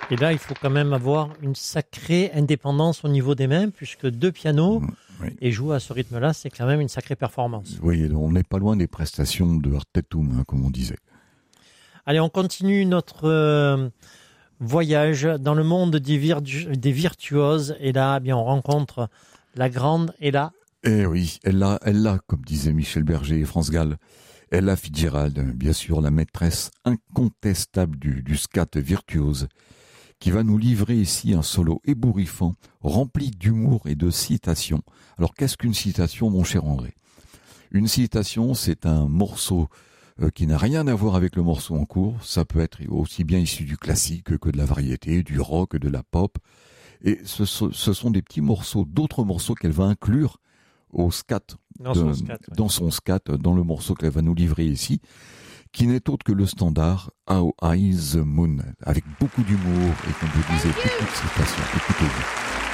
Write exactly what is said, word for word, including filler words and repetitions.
Et là, il faut quand même avoir une sacrée indépendance au niveau des mains, puisque deux pianos oui. et jouer à ce rythme-là, c'est quand même une sacrée performance. Oui, on n'est pas loin des prestations de Artetum, hein, comme on disait. Allez, on continue notre euh, voyage dans le monde des, virtu- des virtuoses. Et là, eh bien, on rencontre la grande Ella. Eh oui, Ella, Ella, comme disait Michel Berger et France Gall. Ella Fitzgerald, bien sûr, la maîtresse incontestable du, du scat virtuose, qui va nous livrer ici un solo ébouriffant, rempli d'humour et de citations. Alors, qu'est-ce qu'une citation, mon cher André ? Une citation, c'est un morceau euh, qui n'a rien à voir avec le morceau en cours. Ça peut être aussi bien issu du classique que de la variété, du rock, de la pop. Et ce, ce sont des petits morceaux, d'autres morceaux qu'elle va inclure au scat, dans, de, son scat ouais. dans son scat, dans le morceau qu'elle va nous livrer ici, qui n'est autre que le standard How High the Moon, avec beaucoup d'humour et comme je disais, beaucoup de citations. Écoutez-vous.